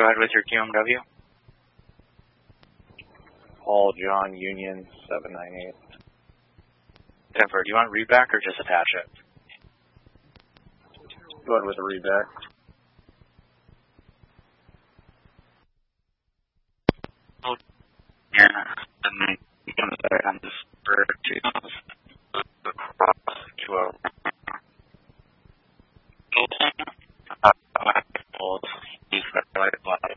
ahead with your QMW. Paul John Union 798. Denver, do you want readback or just attach it? Go ahead with the readback. Oh, yeah. And I'm just for two across to a he's got the right block.